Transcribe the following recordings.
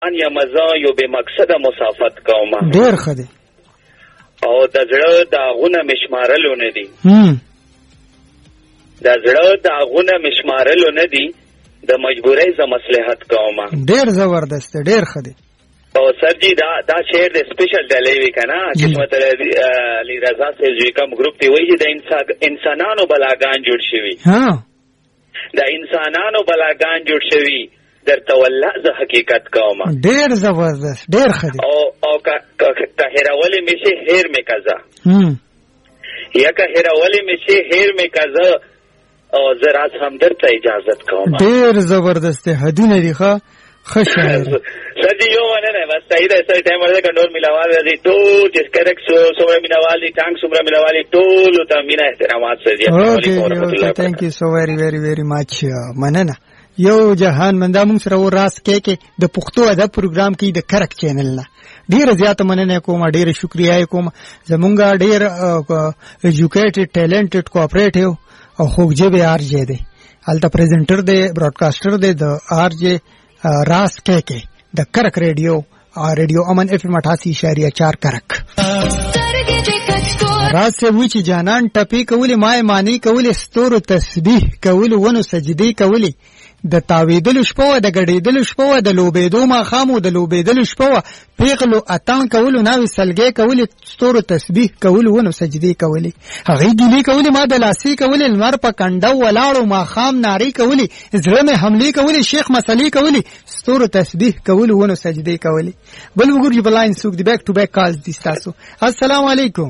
یا مزه یو به مقصده مسافت کومه ډیر ښه دی او د زړه داغونه مشمارلو نه دي د زړه داغونه مشمارلو نه دي د مجبورۍ ز مصلحت کومه ډیر زبردست ډیر ښه دی او سر جی دا شعر د سپیشل ډلې وی کنه قسمت علی رضا سے جو کوم گروپ دی وایي د انسانانو بلاګان جوړ شوی ها د انسانانو بلاګان جوړ شوی درته والله ز حقیقت کومه ډیر زبردست ډیر ښه دی او که هراولې میشه هیر میکزا یا که هراولې میشه هیر میکزا او زراز هم درته اجازت کومه ډیر زبردست هدونه دی ښه خشاعر سجی یو ونه بس صحیح ده سر ټایم ورته کنټرول ملاوال دي ټول چې کرک سومره ملاوالي ټانک سومره ملاوالي ټول ته مینا احترامات سجی اوکے تhank you so very very very much مننه یو جهان مندا موږ سره وراس کې د پښتو ادب پروګرام کې د کرک چینل نه ډیر زیات مننه کوم ډیر شکریا کوم زمونږ ډیر ایجوکیټډ ټیلنټډ کوآپریټیو او خوږجبه آر جے دی الته پریزنټر دی براډکاسټر دی د آر جے راس کې د کرک ریډیو امن اف ام 88.4 کرک راز سے وچی جانان ټپی کولی مای معنی کولی ستورو تسبیح کولی ونو سجدی کولی د تاویدل شپو د غړیدل شپو د لوبېدو ما خامو د لوبېدل شپو پیغلو اتان کولو ناوي سلګي کولی ستورو تسبیح کولی ونو سجدی کولی هغه ګلی کولی ما د لاسی کولی المر په کنده ولاړو ما خام ناری کولی زړه حمله کولی شیخ مسلی کولی ستورو تسبیح کولی ونو سجدی کولی بل وګورئ بلاین سوق دی بیک ټو بیک کالز دي تاسو السلام علیکم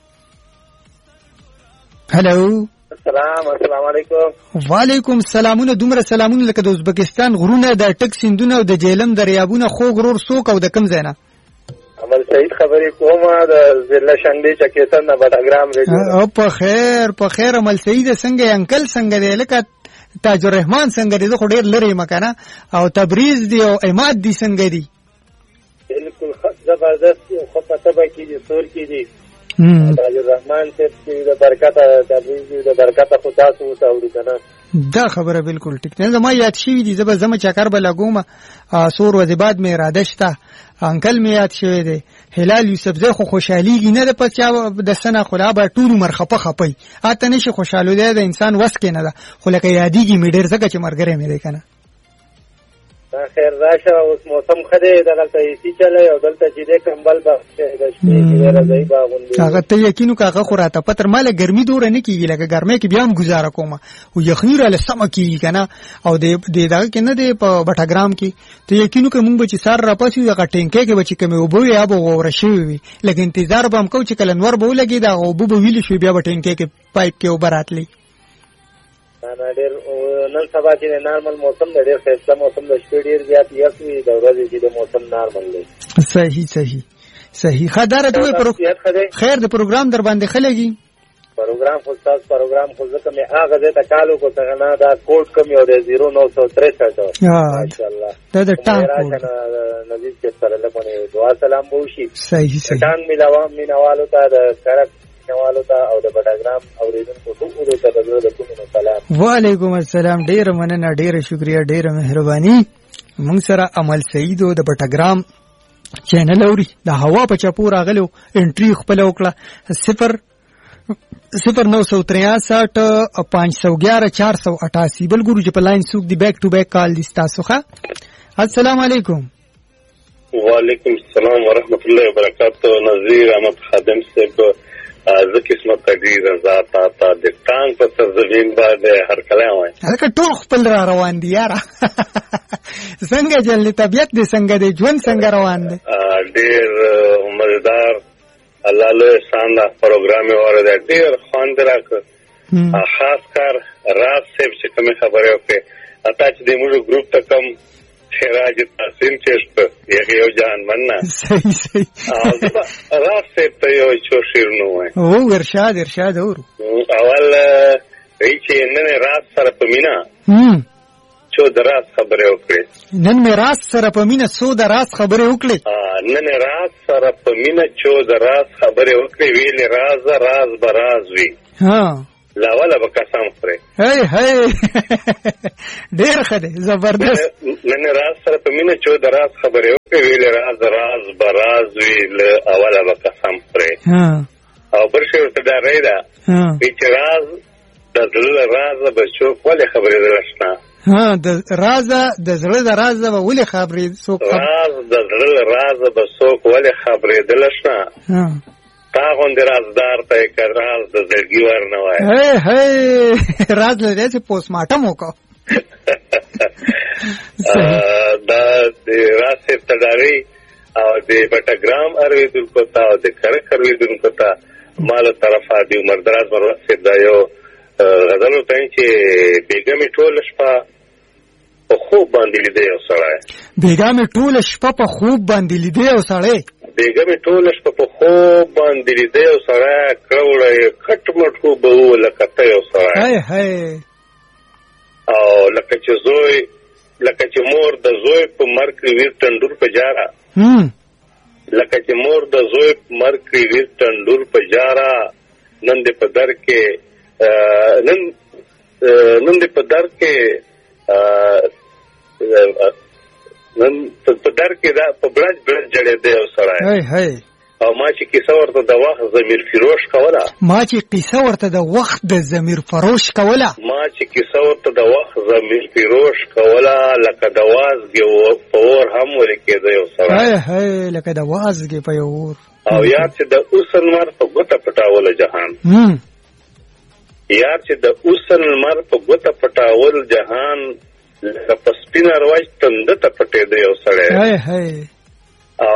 هلو السلام علیکم وعلیکم السلامونه دومره سلامونه لکه د ازبکستان غرونه د ټک سیندونه او د جیلم دریابونه خو غرور سوک او د کم زینا عمل سعید خبرې کومه د ضلع شنډې چکیسن نه بټاګرام ریډیو او په خیر عمل سعید څنګه انکل څنګه دی لکه تاج الرحمن څنګه دی خو ډیر لري مکنه او تبریز دی او اماد دی څنګه دی بالکل زبردست خو پته به کې سور کې دی تاج الرحمن سے د برکت د برکت خدا سو او کنه دا خبره بالکل ټیک نه زما یاد شي دي زما چکر به لګوم سور وزباد مې اراده شته انکل مې یاد شوی دی هلال یوسف زه خو خوشحالي نه د پچا د سنه خلا به ټول مرخپه خپي اته نشي خوشاله دی د انسان وس کې نه ده خو لکه یادېږي مې ډیر زکه چې مرګره مې دی کنه خیر راشه اوس موسم خده دلته ایسی چله او دلته چې د کمبل به د شپې کې راځي باغوندې هغه ته یقینو کاغه خوراته پتر مال ګرمي دور نه کیږي لکه ګرمه کې بیا هم گزاره کوم او یخنی را لسمه کیږي کنه او د دغه کې نه دی په بټاګرام کې ته یقینو کې مونږ به چې سار را پاسو دغه ټینکې کې به چې کوم وبو یا به غوړ شي وي لکه انتظار به هم کو چې کله نور به ولګي دا او به ویل شي بیا به ټینکې کې پایپ کې وبراتلی انا ډېر نن سبا چې نارمل موسم دی ډېر ښایسته موسم د شپې ډېر زیات یخ وي د ورځې چې د موسم نارمل دی صحیح خداره ته خیر د پروګرام در باندې خلګي پروګرام خو تاسو پروګرام خو ځکه مې هغه د کالو کو څنګه نه دا کوډ کم یو د 0963 ماشاءالله دا د ټانک نزيد کې سره له دعا سلام بوشي صحیح ټانک مینوالو ته د کرک نوالو ته او د بټاګرام اوریدونکو ټول ته د سلام وعلیکم السلام ډیر مننه ډیر شکریا ډیر مهرباني موږ سره عمل سعید د بټاګرام چینل اوري د هوا په چپو راغلو انټری خپل وکړه 0963 511 488 بل ګورو چې په لاین سوق دی بیک ټو بیک کال دي تاسو ښه السلام علیکم وعلیکم السلام ورحمت الله وبرکاتہ نذیر احمد خادم صاحب زه قسمت تقدیر ذات تا د ټانک په سر زمين باندې هر کله وای هغه ټول خپل را روان دي یاره څنګه جلې طبيعت دې څنګه دې ژوند څنګه روان دي ډېر مزدار الله له شان پروګرام اوره ډېر خوان دراک خاص کار راز صاحب چې کوم خبره وکړه اته چې د موږ ګروپ ته کم خراج تحسین چشت یو جان مننا صحیح راز صاحب ته یو چو شیر نو وای او ارشاد اور اول چې نن راز سره پمینا چو دراز خبره وکړه نن مې راز سره پمینا سو دراز خبره وکړه نن راز سره پمینا چو دراز خبره وکړه ویل راز براز وی ها لاواله به قسم خورې. هی هی ډېر ښه دی، زبردست. نن راز سره په مینه چې د راز خبرې وکړې ویلې راز به راز وي، له اوله به قسم خورې. او بل شی ورته ډارۍ ده چې راز د زړه رازه به څوک ولې خبرېدلی شته. د رازه د زړه د رازه به ولې راز د زړه رازه به څوک ولې خبرېدلی شته. تا غوندې رازدار ته یې که راز د زړګي ور نه وایه. راز لري چې پوسټ مارټم وکړو. دا د راز صاحب ته ډارۍ او د بټګرام اورېدونکو ته او د کرک اورېدونکو ته ما له طرفه د عمر دراز مروت صاحب دا یو غزل وتایم چې بیګا مې ټوله شپه په خوب باندې لیدی یو سړی. بیګا مې ټوله شپه په خوب باندې لیدی یو سړی. بیګا مې ټوله شپه په خوب باندې لیدی یو سړی، کړوړه یې کټ مټ خوب به و لکه ته یو سړی. او لکه چې مور د زوی په مرګ ویر ټنډور په جاره، لکه چې مور د زوی په مرګ ویر ټنډور په جاره، نن دې په در کې نن دې په در کې نن په در کې دا په برج جړېدی یو سړی. او ما چې کیسه ورته د وخت ضمیر فروش کوله، ما چې کیسه ورته د وخت د ضمیر فروش کوله، لکه د وازګې په اور هم ولګېده یو سړی. لکه د وازګې په یو اور. او یار چې د اوسن لمر په ګوته پټاوله جهان، یار چې د اوسن لمر په ګوته پټاول جهان، لکه په سپینه رواج تنده ته پټېده یو سړی.